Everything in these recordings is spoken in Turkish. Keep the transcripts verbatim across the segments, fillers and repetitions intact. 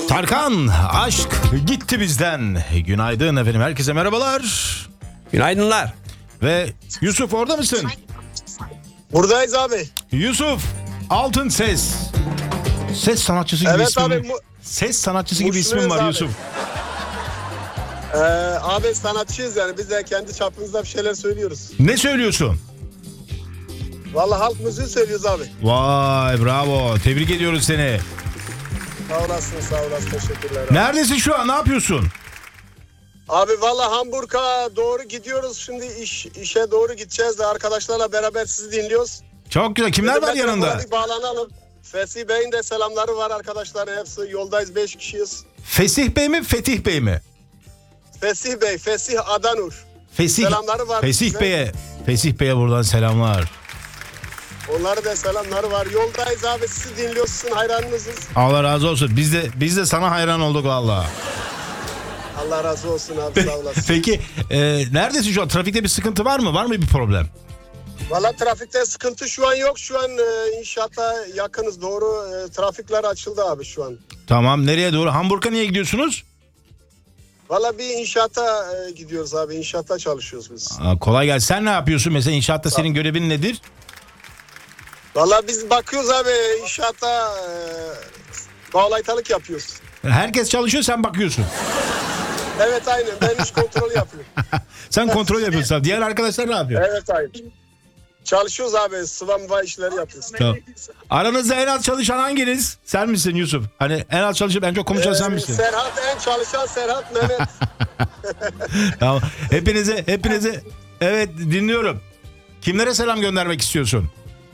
Tarkan, aşk gitti bizden. Günaydın efendim, herkese merhabalar. Günaydınlar. Ve Yusuf, orada mısın? Buradayız abi. Yusuf, altın ses. Ses sanatçısı gibi Evet ismin. abi. Mu- Ses sanatçısı gibi Muşluyuz ismin var abi. Yusuf. Ee, abi sanatçıyız yani. Biz de kendi çapımızda bir şeyler söylüyoruz. Ne söylüyorsun? Vallahi halk müziği söylüyoruz abi. Vay, bravo. Tebrik ediyoruz seni. Sağ olasın, sağ olasın. Teşekkürler abi. Neredesin şu an? Ne yapıyorsun? Abi vallahi Hamburg'a doğru gidiyoruz. Şimdi iş işe doğru gideceğiz de arkadaşlarla beraber sizi dinliyoruz. Çok güzel. Kimler Dedim var ben de yanında? buna bir bağlanalım. Fesih Bey'in de selamları var arkadaşlar. Hepsi yoldayız, beş kişiyiz. Fesih Bey mi, Fetih Bey mi? Fesih Bey, Fesih Adanur. Fesih. Selamları var Fesih size. Bey'e. Fesih Bey'e buradan selamlar. Onlara da selamları var. Yoldayız abi, sizi dinliyoruz. Sizin hayranınızız. Allah razı olsun. Biz de biz de sana hayran olduk vallahi. Allah razı olsun abi, sağ olasın. Peki e, neredesin şu an? Trafikte bir sıkıntı var mı? Var mı bir problem? Valla trafikte sıkıntı şu an yok. Şu an e, inşaata yakınız, doğru. E, trafikler açıldı abi şu an. Tamam, nereye doğru? Hamburg'a niye gidiyorsunuz? Valla bir inşaata e, gidiyoruz abi. İnşaatta çalışıyoruz biz. Aa, kolay gelsin. Sen ne yapıyorsun mesela inşaatta, senin görevin nedir? Valla biz bakıyoruz abi inşaatta e, bağlaytalık yapıyoruz. Herkes çalışıyor, sen bakıyorsun. Evet aynen, ben iş kontrolü yapıyorum. Sen kontrol yapıyorsun. Diğer arkadaşlar ne yapıyor? Evet aynen. Çalışıyoruz abi, sıva mıva işleri yapıyoruz. Tamam. Aranızda en az çalışan hanginiz? Sen misin Yusuf? Hani en az çalışıp en çok konuşan sen Ee, misin? Serhat, en çalışan Serhat Mehmet. Tamam. Hepinize, hepinize evet dinliyorum. Kimlere selam göndermek istiyorsun?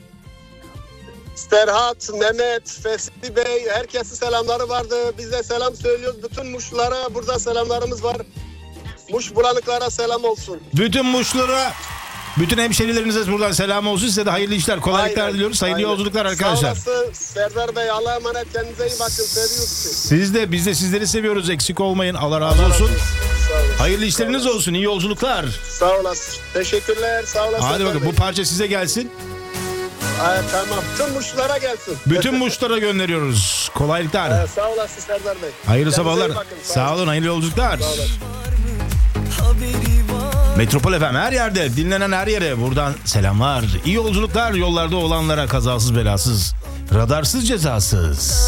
Serhat, Mehmet, Fesih Bey, herkese selamları vardı. Biz de selam söylüyoruz. Bütün Muşlulara burada selamlarımız var. Muş bulanıklara selam olsun. Bütün Muşlulara, bütün hemşerilerinize buradan selam olsun. Size de hayırlı işler, kolaylıklar Aynen, diliyoruz. Hayırlı aynen. yolculuklar arkadaşlar. Sağ olasın Serdar Bey. Allah'a emanet, kendinize iyi bakın. Seviyoruz sizi. Siz de, biz de sizleri seviyoruz. Eksik olmayın. Allah razı Allah razı olsun. olsun. Sağ olasın. Hayırlı işleriniz Sağ olasın. olsun. İyi yolculuklar. Sağ olasın. Teşekkürler. Sağ olasın. Hadi Serdar bakın, Bey. bu parça size gelsin. Ay, tamam. Tüm Muşlulara gelsin. Bütün Muşlara gönderiyoruz. Kolaylıklar. Ee, sağ olasın Serdar Bey. Hayırlı Kendinize sabahlar. iyi bakın. Sağ olun, hayırlı yolculuklar. Sağ olasın. Metropol F M her yerde, dinlenen her yere buradan selamlar. İyi yolculuklar yollarda olanlara, kazasız belasız, radarsız cezasız.